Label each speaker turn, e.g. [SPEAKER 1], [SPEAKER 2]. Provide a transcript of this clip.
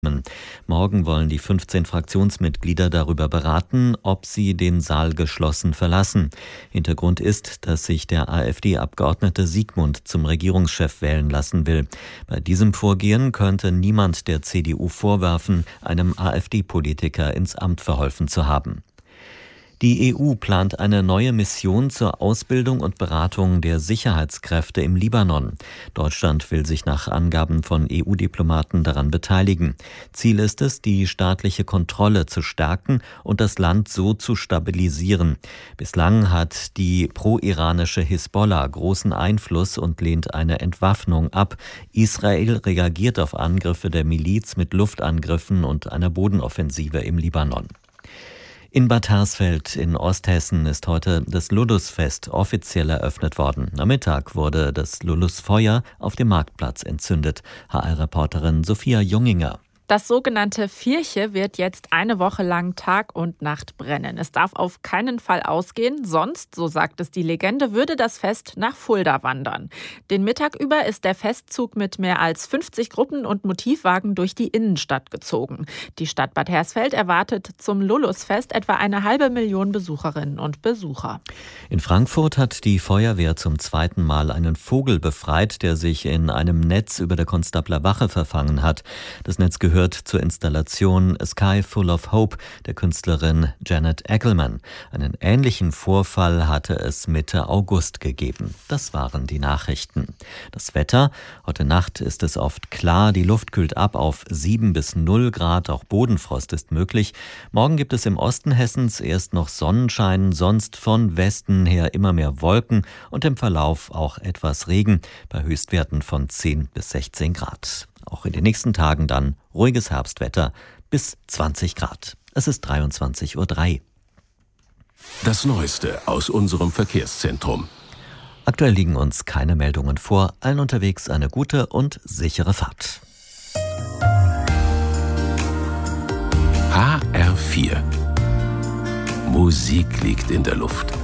[SPEAKER 1] Morgen wollen die 15 Fraktionsmitglieder darüber beraten, ob sie den Saal geschlossen verlassen. Hintergrund ist, dass sich der AfD-Abgeordnete Siegmund zum Regierungschef wählen lassen will. Bei diesem Vorgehen könnte niemand der CDU vorwerfen, einem AfD-Politiker ins Amt verholfen zu haben. Die EU plant eine neue Mission zur Ausbildung und Beratung der Sicherheitskräfte im Libanon. Deutschland will sich nach Angaben von EU-Diplomaten daran beteiligen. Ziel ist es, die staatliche Kontrolle zu stärken und das Land so zu stabilisieren. Bislang hat die pro-iranische Hisbollah großen Einfluss und lehnt eine Entwaffnung ab. Israel reagiert auf Angriffe der Miliz mit Luftangriffen und einer Bodenoffensive im Libanon. In Bad Hersfeld in Osthessen ist heute das Lulusfest offiziell eröffnet worden. Am Mittag wurde das Lulusfeuer auf dem Marktplatz entzündet. HR-Reporterin Sophia Junginger.
[SPEAKER 2] Das sogenannte Vierche wird jetzt eine Woche lang Tag und Nacht brennen. Es darf auf keinen Fall ausgehen, sonst, so sagt es die Legende, würde das Fest nach Fulda wandern. Den Mittag über ist der Festzug mit mehr als 50 Gruppen und Motivwagen durch die Innenstadt gezogen. Die Stadt Bad Hersfeld erwartet zum Lulusfest etwa 500.000 Besucherinnen und Besucher.
[SPEAKER 1] In Frankfurt hat die Feuerwehr zum zweiten Mal einen Vogel befreit, der sich in einem Netz über der Konstabler Wache verfangen hat. Das Netz gehört zur Installation A Sky Full of Hope der Künstlerin Janet Ackerman. Einen ähnlichen Vorfall hatte es Mitte August gegeben. Das waren die Nachrichten. Das Wetter: Heute Nacht ist es oft klar, die Luft kühlt ab auf 7 bis 0 Grad, auch Bodenfrost ist möglich. Morgen gibt es im Osten Hessens erst noch Sonnenschein, sonst von Westen her immer mehr Wolken und im Verlauf auch etwas Regen bei Höchstwerten von 10 bis 16 Grad. Auch in den nächsten Tagen dann ruhiges Herbstwetter bis 20 Grad. Es ist 23:03 Uhr.
[SPEAKER 3] Das Neueste aus unserem Verkehrszentrum.
[SPEAKER 1] Aktuell liegen uns keine Meldungen vor. Allen unterwegs eine gute und sichere Fahrt.
[SPEAKER 3] HR4. Musik liegt in der Luft.